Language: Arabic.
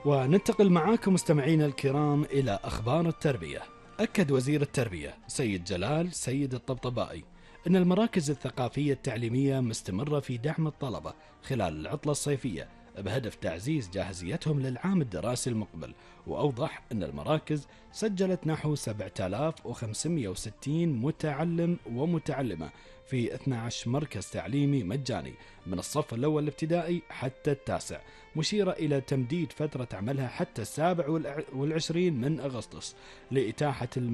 وننتقل معاكم مستمعينا الكرام إلى أخبار التربية. أكد وزير التربية سيد جلال سيد الطبطبائي أن المراكز الثقافية التعليمية مستمرة في دعم الطلبة خلال العطلة الصيفية بهدف تعزيز جاهزيتهم للعام الدراسي المقبل، وأوضح أن المراكز سجلت نحو 7560 متعلم ومتعلمة في 12 مركز تعليمي مجاني من الصف الأول الابتدائي حتى التاسع، مشيرة إلى تمديد فترة عملها حتى 27 من أغسطس لإتاحة